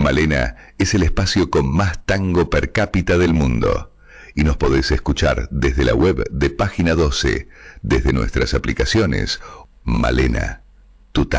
Malena es el espacio con más tango per cápita del mundo. Y nos podés escuchar desde la web de Página 12, desde nuestras aplicaciones. Malena,